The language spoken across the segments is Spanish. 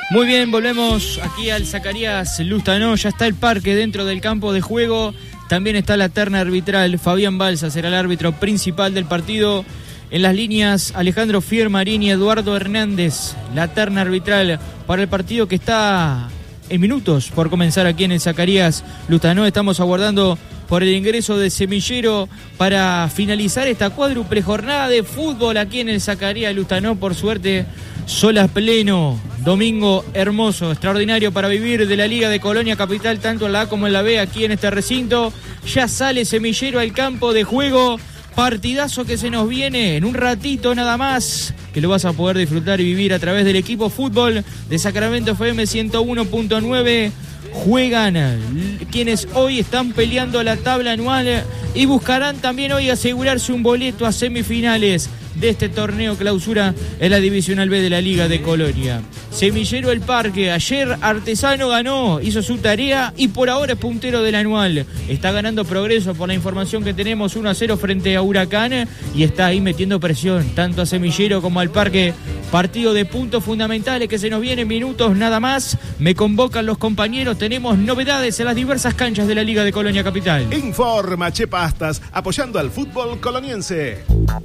Muy bien, volvemos aquí al Zacarías Lustanó. Ya está el parque dentro del campo de juego. También está la terna arbitral. Fabián Balsa será el árbitro principal del partido. En las líneas, Alejandro Fiermarín y Eduardo Hernández. La terna arbitral para el partido que está en minutos por comenzar aquí en el Zacarías Lustanó. Estamos aguardando por el ingreso de Semillero para finalizar esta cuádruple jornada de fútbol aquí en el Zacarías Lustanó. Por suerte, sol a pleno, domingo hermoso, extraordinario para vivir de la Liga de Colonia Capital, tanto en la A como en la B, aquí en este recinto. Ya sale Semillero al campo de juego, partidazo que se nos viene en un ratito nada más, que lo vas a poder disfrutar y vivir a través del equipo fútbol de Sacramento FM 101.9. Juegan quienes hoy están peleando la tabla anual y buscarán también hoy asegurarse un boleto a semifinales de este torneo clausura en la Divisional B de la Liga de Colonia. Semillero El Parque, ayer Artesano ganó, hizo su tarea y por ahora es puntero del anual. Está ganando progreso por la información que tenemos, 1-0 frente a Huracán, y está ahí metiendo presión tanto a Semillero como al Parque. Partido de puntos fundamentales que se nos vienen minutos nada más. Me convocan los compañeros, tenemos novedades en las diversas canchas de la Liga de Colonia Capital. Informa Che Pastas, apoyando al fútbol coloniense.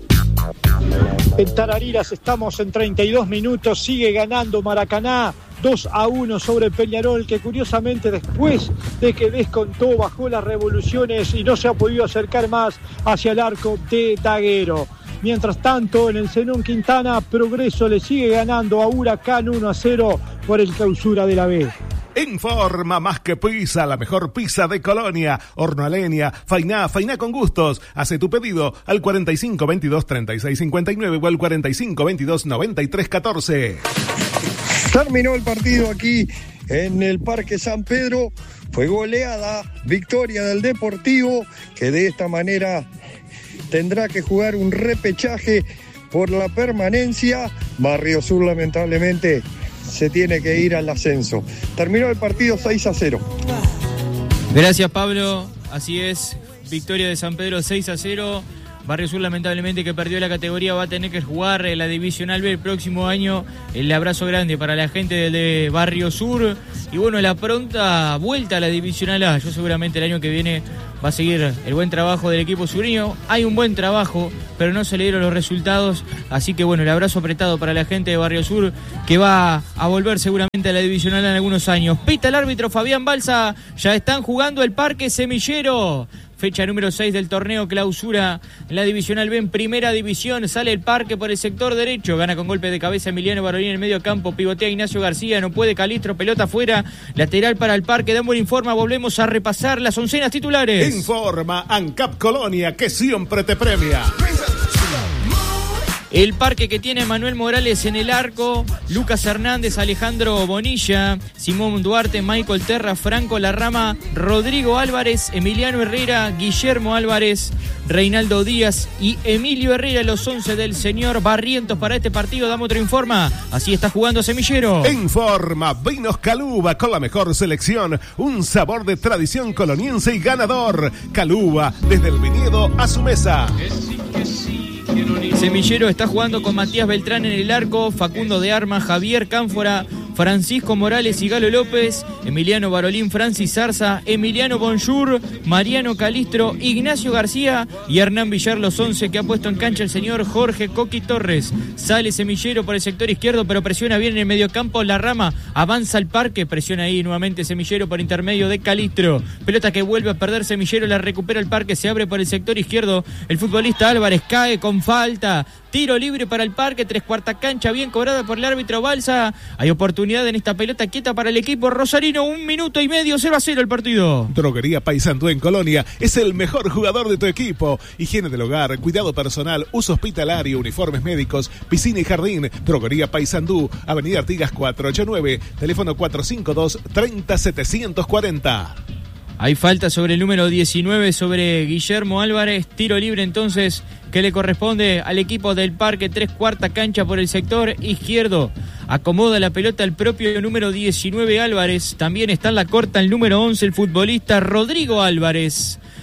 En Tarariras estamos en 32 minutos, sigue ganando Maracaná 2-1 sobre Peñarol, que curiosamente después de que descontó bajó las revoluciones y no se ha podido acercar más hacia el arco de Daguero. Mientras tanto, en el Zenón Quintana, Progreso le sigue ganando a Huracán 1-0 por el clausura de la B. Informa Más que Pizza, la mejor pizza de Colonia. Horno a leña, fainá con gustos. Hace tu pedido al 4522-3659 o al 4522-9314. Terminó el partido aquí en el Parque San Pedro. Fue goleada, victoria del Deportivo, que de esta manera tendrá que jugar un repechaje por la permanencia. Barrio Sur, lamentablemente, se tiene que ir al ascenso. Terminó el partido 6-0. Gracias, Pablo. Así es, victoria de San Pedro 6-0. Barrio Sur, lamentablemente, que perdió la categoría, va a tener que jugar en la Divisional B el próximo año. El abrazo grande para la gente de Barrio Sur. Y bueno, la pronta vuelta a la Divisional A. Yo seguramente el año que viene va a seguir el buen trabajo del equipo sureño. Hay un buen trabajo, pero no se le dieron los resultados. Así que bueno, el abrazo apretado para la gente de Barrio Sur, que va a volver seguramente a la Divisional en algunos años. Pita el árbitro Fabián Balsa. Ya están jugando el Parque Semillero. Fecha número 6 del torneo clausura en la Divisional B en Primera División. Sale el Parque por el sector derecho. Gana con golpe de cabeza Emiliano Barolín en el medio campo. Pivotea Ignacio García. No puede Calistro. Pelota afuera. Lateral para el Parque. Dan buen informa. Volvemos a repasar las oncenas titulares. Informa ANCAP Colonia, que siempre te premia. El Parque, que tiene Manuel Morales en el arco, Lucas Hernández, Alejandro Bonilla, Simón Duarte, Michael Terra, Franco Larrama, Rodrigo Álvarez, Emiliano Herrera, Guillermo Álvarez, Reinaldo Díaz y Emilio Herrera, los 11 del señor Barrientos para este partido. Dame otro informa. Así está jugando Semillero. Informa Vinos Caluba, con la mejor selección, un sabor de tradición coloniense y ganador. Caluba, desde el viñedo a su mesa. Semillero está jugando con Matías Beltrán en el arco, Facundo de Armas, Javier Cánfora, Francisco Morales y Galo López, Emiliano Barolín, Francis Zarza, Emiliano Bonjour, Mariano Calistro, Ignacio García y Hernán Villar, los 11 que ha puesto en cancha el señor Jorge Coqui Torres. Sale Semillero por el sector izquierdo, pero presiona bien en el mediocampo Larrama, avanza el Parque, presiona ahí nuevamente Semillero por intermedio de Calistro. Pelota que vuelve a perder Semillero, la recupera el Parque, se abre por el sector izquierdo, el futbolista Álvarez cae con falta. Tiro libre para el Parque, 3/4 cancha, bien cobrada por el árbitro Balsa. Hay oportunidad en esta pelota quieta para el equipo rosarino. 1 minuto y medio, 0-0 el partido. Droguería Paysandú en Colonia es el mejor jugador de tu equipo. Higiene del hogar, cuidado personal, uso hospitalario, uniformes médicos, piscina y jardín. Droguería Paysandú, Avenida Artigas 489, teléfono 452-30-740. Hay falta sobre el número 19, sobre Guillermo Álvarez. Tiro libre entonces que le corresponde al equipo del Parque. 3/4 cancha por el sector izquierdo. Acomoda la pelota el propio número 19 Álvarez. También está en la corta el número 11, el futbolista Rodrigo Álvarez.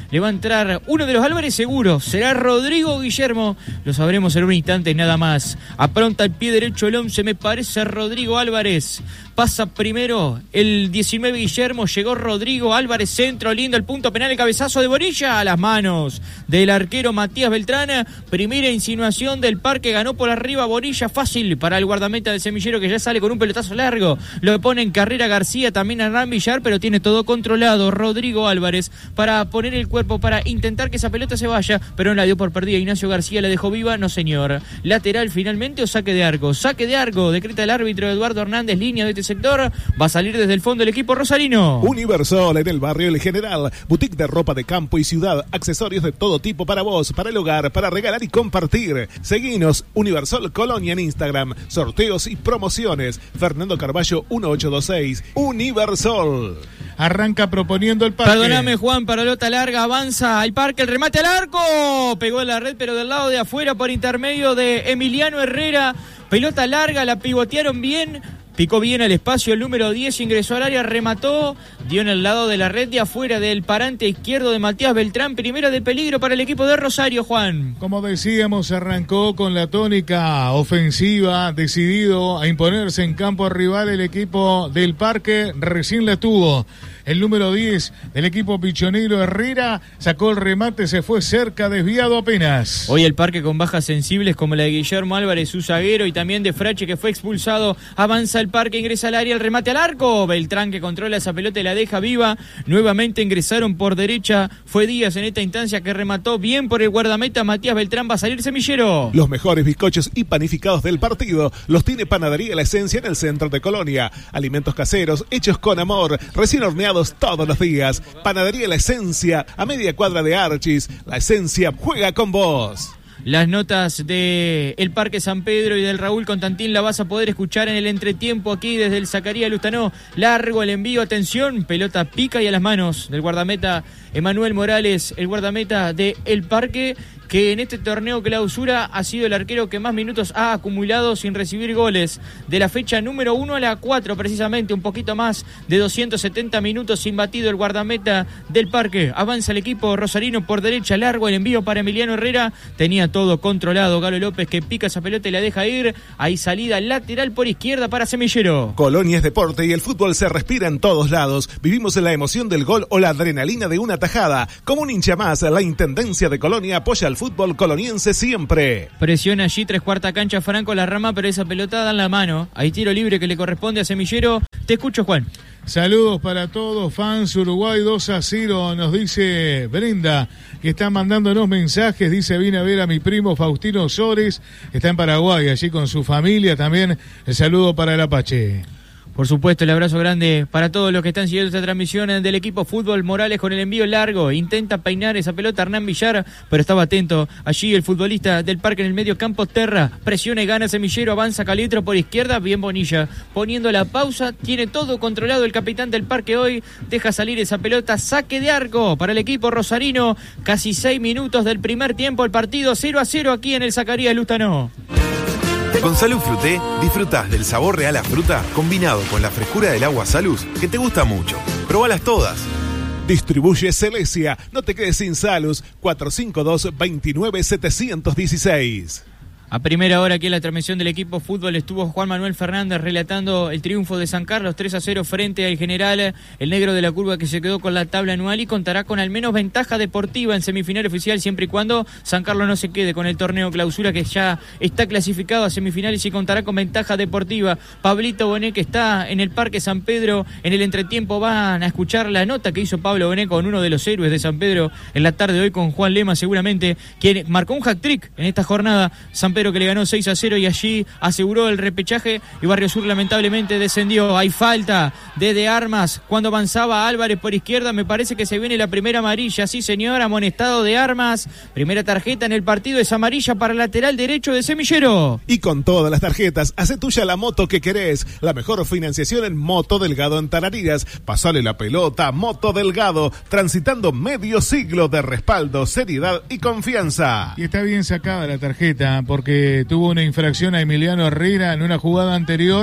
le va a entrar uno de los Álvarez seguro. Será Rodrigo Guillermo. Lo sabremos en un instante nada más. Apronta el pie derecho el 11, me parece Rodrigo Álvarez. Pasa primero el 19 Guillermo, llegó Rodrigo Álvarez, centro, lindo el punto penal, el cabezazo de Bonilla a las manos del arquero Matías Beltrán. Primera insinuación del Parque, ganó por arriba Bonilla, fácil para el guardameta de Semillero que ya sale con un pelotazo largo. Lo pone en carrera García, también a Hernán Villar, pero tiene todo controlado Rodrigo Álvarez para poner el cuerpo, para intentar que esa pelota se vaya, pero no la dio por perdida. Ignacio García la dejó viva, no señor. Lateral finalmente o saque de arco. Saque de arco, decreta el árbitro Eduardo Hernández, línea de este sector, va a salir desde el fondo el equipo rosarino. Universal en el barrio El General, boutique de ropa de campo y ciudad, accesorios de todo tipo para vos, para el hogar, para regalar y compartir. Seguinos, Universal Colonia en Instagram, sorteos y promociones. Fernando Carballo 1826, Universal. Arranca proponiendo el Parque. Perdóname, Juan, pelota larga, avanza al Parque, el remate al arco, pegó en la red pero del lado de afuera por intermedio de Emiliano Herrera. Pelota larga, la pivotearon bien, picó bien al espacio el número 10, ingresó al área, remató, dio en el lado de la red de afuera del parante izquierdo de Matías Beltrán. Primera de peligro para el equipo de Rosario, Juan. Como decíamos, arrancó con la tónica ofensiva, decidido a imponerse en campo rival el equipo del Parque, recién la tuvo. El número 10 del equipo pichonero Herrera sacó el remate, se fue cerca, desviado apenas. Hoy el Parque con bajas sensibles como la de Guillermo Álvarez, su zaguero, y también de Frache que fue expulsado. Avanza el Parque, ingresa al área, el remate al arco. Beltrán que controla esa pelota y la deja viva. Nuevamente ingresaron por derecha. Fue Díaz en esta instancia que remató bien por el guardameta Matías Beltrán. Va a salir Semillero. Los mejores bizcochos y panificados del partido los tiene Panadería La Esencia en el centro de Colonia. Alimentos caseros hechos con amor, recién horneados todos los días. Panadería La Esencia, a media cuadra de Archis. La Esencia juega con vos. Las notas de el Parque San Pedro y del Raúl Constantín la vas a poder escuchar en el entretiempo aquí desde el Zacarías Lustanó. Largo el envío, atención, pelota pica y a las manos del guardameta Emanuel Morales, el guardameta de el Parque, que en este torneo clausura ha sido el arquero que más minutos ha acumulado sin recibir goles. De la fecha número 1 a la 4, precisamente, un poquito más de 270 minutos sin batido el guardameta del Parque. Avanza el equipo rosarino por derecha, largo el envío para Emiliano Herrera. Tenía todo controlado Galo López, que pica esa pelota y la deja ir. Hay salida lateral por izquierda para Semillero. Colonia es deporte y el fútbol se respira en todos lados. Vivimos en la emoción del gol o la adrenalina de una tajada. Como un hincha más, la Intendencia de Colonia apoya al fútbol coloniense siempre. Presiona allí 3/4 cancha Franco la rama, pero esa pelota da en la mano. Hay tiro libre que le corresponde a Semillero. Te escucho, Juan. Saludos para todos, fans. Uruguay 2-0, nos dice Brenda, que está mandándonos mensajes. Dice, vine a ver a mi primo Faustino Sores, está en Paraguay, allí con su familia. También el saludo para el Apache. Por supuesto, el abrazo grande para todos los que están siguiendo esta transmisión del equipo Fútbol. Morales con el envío largo, intenta peinar esa pelota Hernán Villar, pero estaba atento allí el futbolista del Parque en el medio campo. Terra, presiona y gana Semillero, avanza Calitro por izquierda, bien Bonilla, poniendo la pausa, tiene todo controlado el capitán del Parque hoy, deja salir esa pelota, saque de arco para el equipo rosarino. Casi 6 minutos del primer tiempo, el partido 0-0 aquí en el Zacarías Lustanó. Con Salud Fruté disfrutás del sabor real a fruta combinado con la frescura del agua Salus, que te gusta mucho. Probalas todas. Distribuye Celesia. No te quedes sin Salus. 452-29-716. A primera hora aquí en la transmisión del equipo fútbol estuvo Juan Manuel Fernández relatando el triunfo de San Carlos 3-0 frente al General, el negro de la curva que se quedó con la tabla anual y contará con al menos ventaja deportiva en semifinal oficial siempre y cuando San Carlos no se quede con el torneo clausura, que ya está clasificado a semifinales y contará con ventaja deportiva. Pablito Bonet, que está en el Parque San Pedro, en el entretiempo van a escuchar la nota que hizo Pablo Bonet con uno de los héroes de San Pedro en la tarde de hoy, con Juan Lema seguramente, quien marcó un hat-trick en esta jornada. San Pedro que le ganó 6-0 y allí aseguró el repechaje, y Barrio Sur lamentablemente descendió. Hay falta de Armas cuando avanzaba Álvarez por izquierda, me parece que se viene la primera amarilla, sí señor, amonestado de Armas, primera tarjeta en el partido, es amarilla para el lateral derecho de Semillero. Y con todas las tarjetas, hace tuya la moto que querés, la mejor financiación en Moto Delgado en Tarariras. Pasale la pelota, Moto Delgado, transitando medio siglo de respaldo, seriedad y confianza. Y está bien sacada la tarjeta porque tuvo una infracción a Emiliano Herrera en una jugada anterior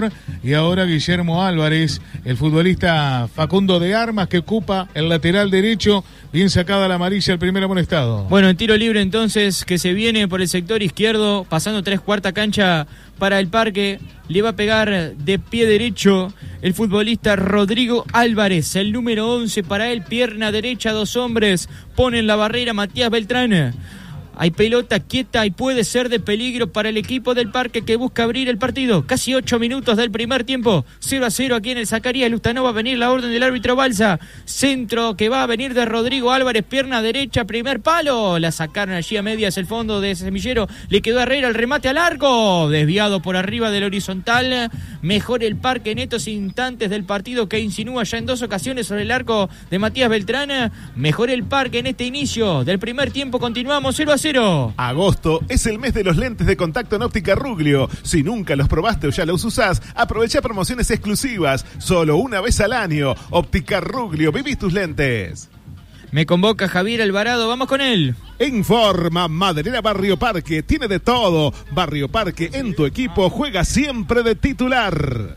y ahora Guillermo Álvarez, el futbolista Facundo de Armas, que ocupa el lateral derecho. Bien sacada la amarilla, el primer amonestado. Bueno, en tiro libre entonces, que se viene por el sector izquierdo, pasando 3/4 cancha para el Parque. Le va a pegar de pie derecho el futbolista Rodrigo Álvarez, el número 11 para él, pierna derecha, 2 hombres, pone en la barrera Matías Beltrán. Hay pelota quieta y puede ser de peligro para el equipo del Parque, que busca abrir el partido. Casi 8 minutos del primer tiempo. 0-0 aquí en el Zacarías Lustanó. Va a venir la orden del árbitro Balsa. Centro que va a venir de Rodrigo Álvarez. Pierna derecha, primer palo. La sacaron allí a medias el fondo de Semillero. Le quedó a Herrera el remate al arco. Desviado por arriba del horizontal. Mejor el Parque en estos instantes del partido, que insinúa ya en 2 ocasiones sobre el arco de Matías Beltrán. Mejor el Parque en este inicio del primer tiempo. Continuamos 0-0. Agosto es el mes de los lentes de contacto en Óptica Ruglio. Si nunca los probaste o ya los usás, aprovecha promociones exclusivas. Solo una vez al año. Óptica Ruglio, vivís tus lentes. Me convoca Javier Alvarado, vamos con él. Informa Maderera Barrio Parque, tiene de todo. Barrio Parque en tu equipo, juega siempre de titular.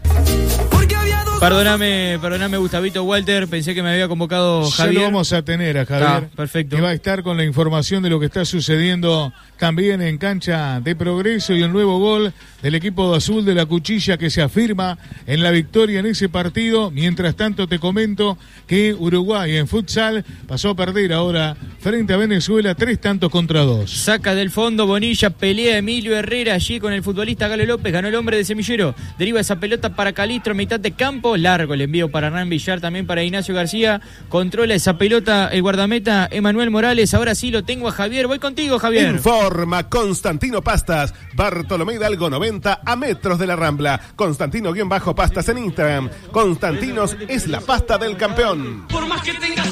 Perdóname, Gustavito Walter, pensé que me había convocado Javier. Ya lo vamos a tener a Javier. Perfecto. Que va a estar con la información de lo que está sucediendo también en cancha de Progreso, y el nuevo gol del equipo de Azul de la Cuchilla, que se afirma en la victoria en ese partido. Mientras tanto, te comento que Uruguay en futsal pasó a perder ahora frente a Venezuela 3-2. Saca del fondo Bonilla, pelea Emilio Herrera allí con el futbolista Galo López, ganó el hombre de Semillero, deriva esa pelota para Calistro, mitad de campo, largo el envío para Hernán Villar, también para Ignacio García, controla esa pelota el guardameta Emanuel Morales. Ahora sí lo tengo a Javier, voy contigo, Javier. Informa Constantino Pastas, Bartolomé Hidalgo 90, a metros de la Rambla. Constantino-Pastas en Instagram. Constantinos es la pasta del campeón. Por más que tengas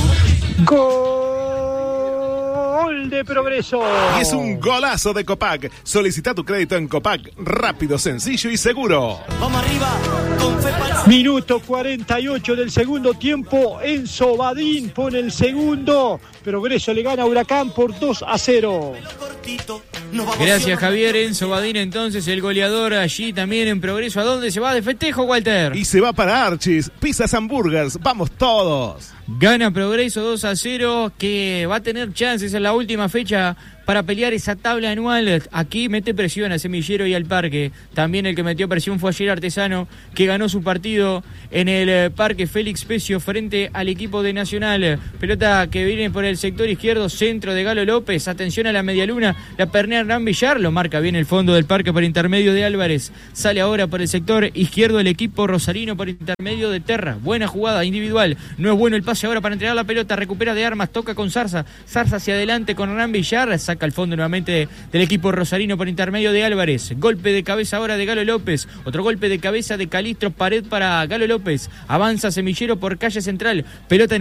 Gol de Progreso. Y es un golazo de Copac. Solicita tu crédito en Copac, rápido, sencillo y seguro. Vamos arriba, con fe para... Minuto 48 del segundo tiempo. Enzo Badín pone el segundo. Progreso le gana a Huracán por 2-0. Gracias, Javier. Enzo Badín, entonces, el goleador allí también en Progreso. ¿A dónde se va de festejo, Walter? Y se va para Archis, Pizzas Hamburgers. Vamos todos. Gana Progreso 2-0, que va a tener chances en la última fecha para pelear esa tabla anual. Aquí mete presión a Semillero y al Parque. También el que metió presión fue ayer Artesano, que ganó su partido en el Parque Félix Pecio frente al equipo de Nacional. Pelota que viene por el sector izquierdo, centro de Galo López. Atención a la medialuna, la pernea Hernán Villar, lo marca bien el fondo del Parque por intermedio de Álvarez. Sale ahora por el sector izquierdo el equipo rosarino por intermedio de Terra. Buena jugada individual, no es bueno el pase ahora para entregar la pelota, recupera de Armas, toca con Zarza hacia adelante con Hernán Villar, saca al fondo nuevamente del equipo rosarino por intermedio de Álvarez. Golpe de cabeza ahora de Galo López, otro golpe de cabeza de Calistro, pared para Galo López, avanza Semillero por calle central, pelota en